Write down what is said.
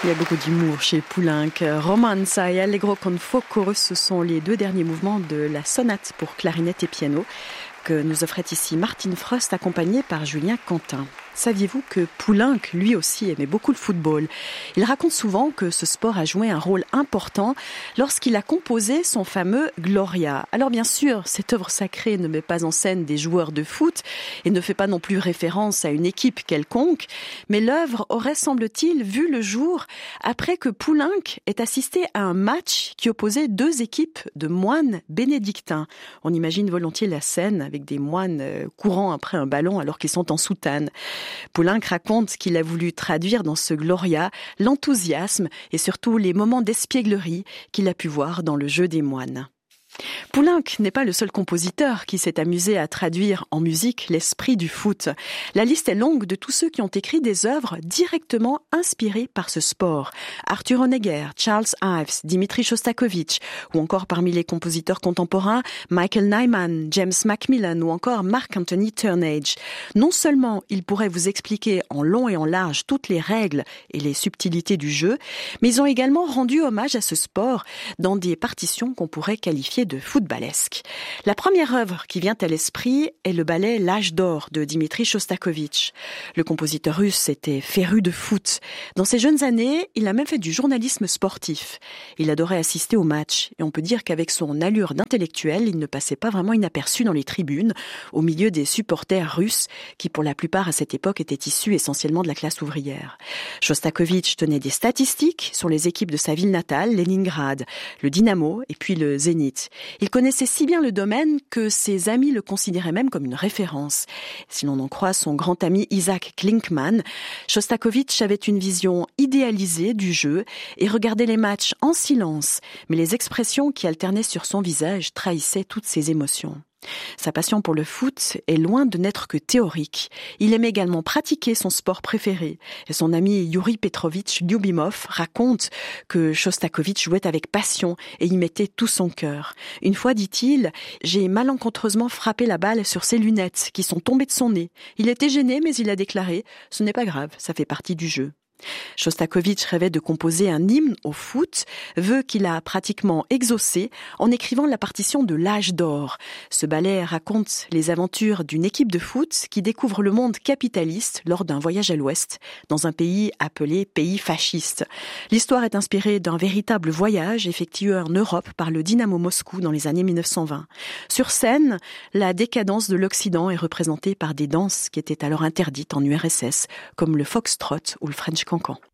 Il y a beaucoup d'humour chez Poulenc. Romanza et Allegro con fuoco, ce sont les deux derniers mouvements de la sonate pour clarinette et piano que nous offrait ici Martine Frost, accompagnée par Julien Quentin. Saviez-vous que Poulenc, lui aussi, aimait beaucoup le football? Il raconte souvent que ce sport a joué un rôle important lorsqu'il a composé son fameux Gloria. Alors bien sûr, cette œuvre sacrée ne met pas en scène des joueurs de foot et ne fait pas non plus référence à une équipe quelconque, mais l'œuvre aurait, semble-t-il, vu le jour après que Poulenc ait assisté à un match qui opposait deux équipes de moines bénédictins. On imagine volontiers la scène avec des moines courant après un ballon alors qu'ils sont en soutane. Poulenc raconte qu'il a voulu traduire dans ce Gloria l'enthousiasme et surtout les moments d'espièglerie qu'il a pu voir dans le jeu des moines. Poulenc n'est pas le seul compositeur qui s'est amusé à traduire en musique l'esprit du foot. La liste est longue de tous ceux qui ont écrit des œuvres directement inspirées par ce sport. Arthur Honegger, Charles Ives, Dimitri Shostakovich, ou encore parmi les compositeurs contemporains, Michael Nyman, James Macmillan ou encore Mark Anthony Turnage. Non seulement ils pourraient vous expliquer en long et en large toutes les règles et les subtilités du jeu, mais ils ont également rendu hommage à ce sport dans des partitions qu'on pourrait qualifier de footballesque. La première œuvre qui vient à l'esprit est le ballet L'Âge d'or de Dimitri Shostakovich. Le compositeur russe était féru de foot. Dans ses jeunes années, il a même fait du journalisme sportif. Il adorait assister aux matchs et on peut dire qu'avec son allure d'intellectuel, il ne passait pas vraiment inaperçu dans les tribunes, au milieu des supporters russes qui pour la plupart à cette époque étaient issus essentiellement de la classe ouvrière. Shostakovich tenait des statistiques sur les équipes de sa ville natale, Leningrad, le Dynamo et puis le Zénith. Il connaissait si bien le domaine que ses amis le considéraient même comme une référence. Si l'on en croit son grand ami Isaac Klinkmann, Shostakovich avait une vision idéalisée du jeu et regardait les matchs en silence, mais les expressions qui alternaient sur son visage trahissaient toutes ses émotions. Sa passion pour le foot est loin de n'être que théorique. Il aimait également pratiquer son sport préféré. Et son ami Yuri Petrovitch Lyubimov raconte que Shostakovich jouait avec passion et y mettait tout son cœur. Une fois, dit-il, j'ai malencontreusement frappé la balle sur ses lunettes qui sont tombées de son nez. Il était gêné, mais il a déclaré « Ce n'est pas grave, ça fait partie du jeu ». Shostakovich rêvait de composer un hymne au foot, vœu qu'il a pratiquement exaucé en écrivant la partition de L'Âge d'or. Ce ballet raconte les aventures d'une équipe de foot qui découvre le monde capitaliste lors d'un voyage à l'Ouest, dans un pays appelé pays fasciste. L'histoire est inspirée d'un véritable voyage effectué en Europe par le Dynamo Moscou dans les années 1920. Sur scène, la décadence de l'Occident est représentée par des danses qui étaient alors interdites en URSS, comme le foxtrot ou le French cancan.